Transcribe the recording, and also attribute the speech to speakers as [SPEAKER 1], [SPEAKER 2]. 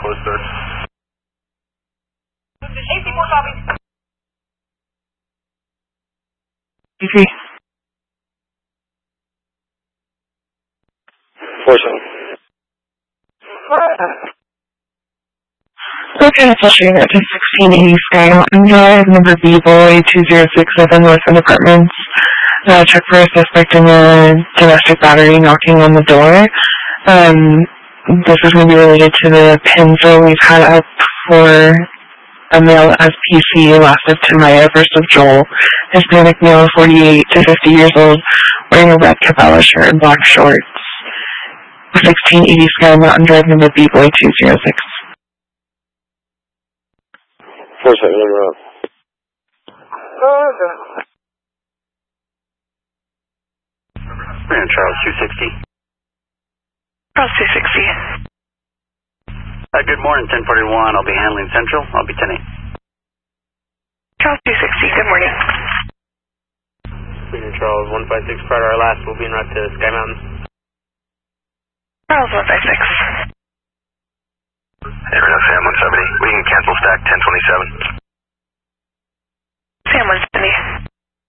[SPEAKER 1] close start.
[SPEAKER 2] AC4 copy.
[SPEAKER 3] DC.
[SPEAKER 1] 47.
[SPEAKER 3] Okay, flushing at 1680 Sky Mountain Drive, number B-Boy 2067 North End Apartments. Check for a suspect in a domestic battery knocking on the door. This is going to be related to the PINs we've had up for a male SPC, last of Timaya, first of Joel. Hispanic male, 48 to 50 years old, wearing a red Cabela shirt and black shorts. 1680 Sky Mountain Drive, number B-Boy 206.
[SPEAKER 1] 47, number up. Charles 260.
[SPEAKER 3] Charles 260.
[SPEAKER 1] Good morning, 1041. I'll be handling Central. I'll be 10-8.
[SPEAKER 3] Charles 260, good morning.
[SPEAKER 4] Charles 156, prior to our last, we'll be en route to Sky Mountain.
[SPEAKER 3] Charles 156.
[SPEAKER 1] Hey, Sam 170. We can cancel stack 1027.